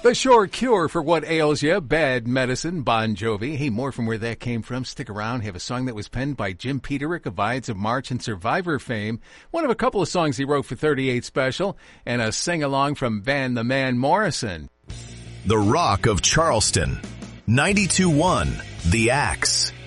The sure cure for what ails you, bad medicine, Bon Jovi. Hey, more from where that came from. Stick around. Have a song that was penned by Jim Peterick of Ides of March and Survivor fame. One of a couple of songs he wrote for 38 Special, and a sing-along from Van the Man Morrison. The Rock of Charleston. 92.1 The Axe.